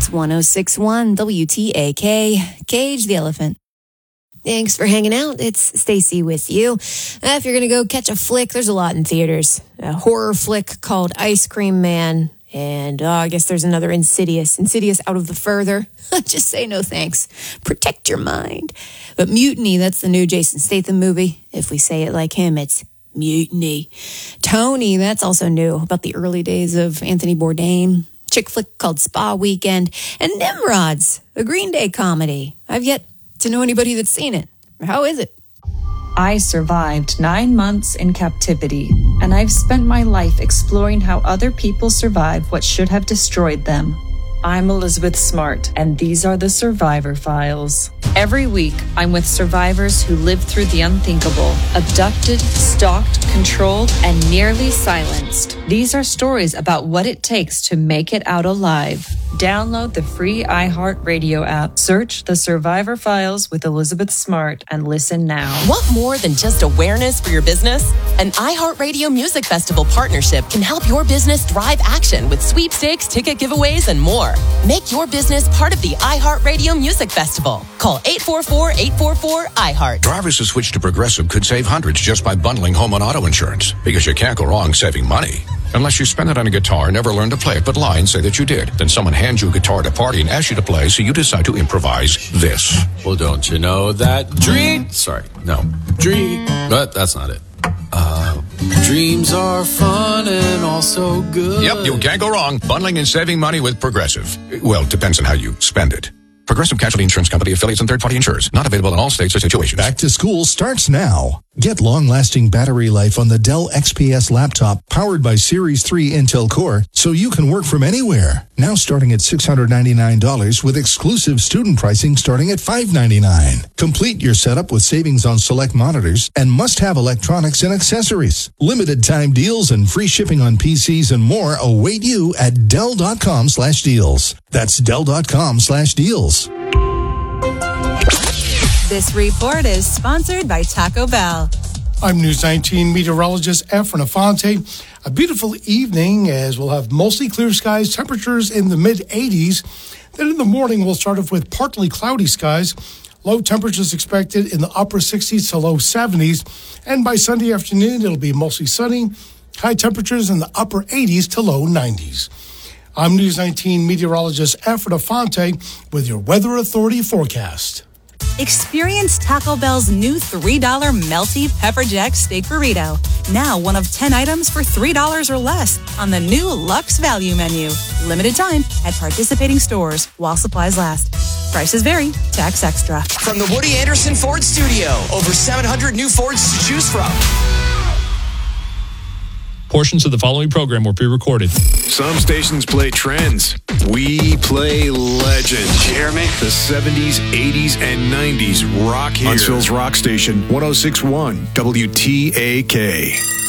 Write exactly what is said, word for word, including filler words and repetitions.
It's one oh six point one W T A K, Cage the Elephant. Thanks for hanging out. It's Stacy with you. Uh, if you're going to go catch a flick, there's a lot in theaters. A horror flick called Ice Cream Man. And oh, I guess there's another Insidious. Insidious Out of the Further. Just say no thanks. Protect your mind. But Mutiny, that's the new Jason Statham movie. If we say it like him, it's Mutiny. Tony, that's also new. About the early days of Anthony Bourdain. Chick flick called Spa Weekend. And Nimrods, a Green Day comedy. I've yet to know anybody that's seen it. How is it? I survived nine months in captivity, and I've spent my life exploring how other people survive what should have destroyed them. I'm Elizabeth Smart, and these are the Survivor Files. Every week, I'm with survivors who lived through the unthinkable, abducted, stalked, controlled, and nearly silenced. These are stories about what it takes to make it out alive. Download the free iHeartRadio app, search The Survivor Files with Elizabeth Smart, and listen now. Want more than just awareness for your business? An iHeartRadio Music Festival partnership can help your business drive action with sweepstakes, ticket giveaways, and more. Make your business part of the iHeartRadio Music Festival. Call eight four four, eight four four, I heart. Drivers who switch to Progressive could save hundreds just by bundling home and auto insurance, because you can't go wrong saving money. Unless you spend it on a guitar, never learn to play it, but lie and say that you did. Then someone hands you a guitar at a party and asks you to play, so you decide to improvise this. Well, don't you know that dream... Sorry, no. Dream... But that's not it. Uh, dreams are fun and also good. Yep, you can't go wrong bundling and saving money with Progressive. Well, it depends on how you spend it. Progressive Casualty Insurance Company, affiliates, and third-party insurers. Not available in all states or situations. Back to school starts now. Get long-lasting battery life on the Dell X P S laptop powered by Series three Intel Core, so you can work from anywhere. Now starting at six hundred ninety-nine dollars with exclusive student pricing starting at five hundred ninety-nine dollars. Complete your setup with savings on select monitors and must-have electronics and accessories. Limited time deals and free shipping on P Cs and more await you at Dell.com slash deals. That's Dell.com slash deals. This report is sponsored by Taco Bell. I'm News nineteen meteorologist Efren Afonte. A beautiful evening as we'll have mostly clear skies, temperatures in the mid eighties. Then in the morning, we'll start off with partly cloudy skies. Low temperatures expected in the upper sixties to low seventies. And by Sunday afternoon, it'll be mostly sunny. High temperatures in the upper eighties to low nineties. I'm News nineteen meteorologist Efren Afonte with your Weather Authority forecast. Experience Taco Bell's new three dollar Melty Pepper Jack Steak Burrito. Now one of ten items for three dollars or less on the new Luxe Value Menu. Limited time at participating stores while supplies last. Prices vary. Tax extra. From the Woody Anderson Ford Studio, over seven hundred new Fords to choose from. Portions of the following program were pre-recorded. Some stations play trends. We play legends. Did you hear me? The seventies, eighties, and nineties rock here. Huntsville's rock station, one oh six point one W T A K.